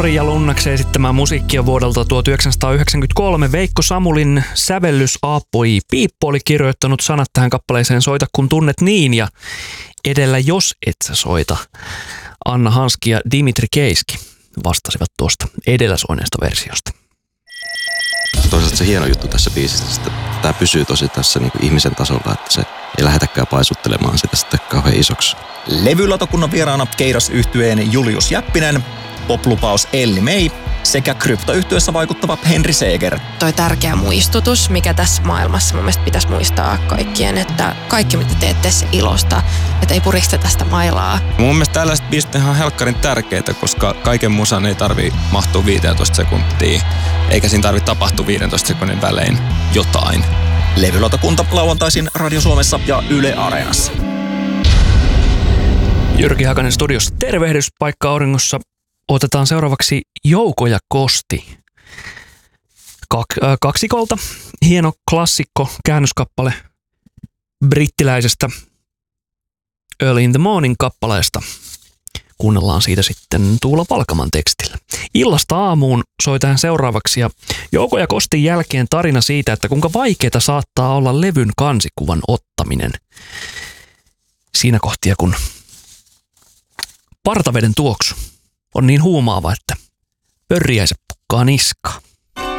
Lori ja Lunnaksen esittämään musiikkia vuodelta 1993. Veikko Samulin sävellys Aapoi Piippo oli kirjoittanut sanat tähän kappaleeseen Soita kun tunnet niin ja edellä Jos et sä soita. Anna Hanski ja Dimitri Keiski vastasivat tuosta edellä soineesta versiosta. Toisaalta se hieno juttu tässä biisissä, että tämä pysyy tosi tässä niin kuin ihmisen tasolla, että se ei lähdetäkään paisuttelemaan sitä sitten kauhean isoksi. Levylautakunnan vieraana Keiras-yhtyeen Julius Jäppinen, poplupaus Elli May sekä kryptoyhtyessä vaikuttava Henri Seeger. Toi tärkeä muistutus, mikä tässä maailmassa mun mielestä pitäisi muistaa kaikkien, että kaikki mitä teette se ilosta, että ei puristeta sitä mailaa. Mun mielestä tällaiset biisit on ihan helkkarin tärkeitä, koska kaiken musan ei tarvi mahtua 15 sekuntia, eikä siinä tarvi tapahtua 15 sekunnin välein jotain. Levylautakunta lauantaisin Radio Suomessa ja Yle Areenassa. Jyrki Hakanen studiossa. Tervehdys Paikka Auringossa. Otetaan seuraavaksi Jouko ja Kosti kaksikolta. Hieno klassikko, käännöskappale brittiläisestä Early in the Morning -kappaleesta. Kuunnellaan siitä sitten Tuula Palkaman tekstillä. Illasta aamuun soi tähän seuraavaksi ja Jouko ja Kostin jälkeen tarina siitä, että kuinka vaikeaa saattaa olla levyn kansikuvan ottaminen. Siinä kohtia, kun partaveden tuoksu on niin huumaava, että pörriäiset pukkaa niskaa.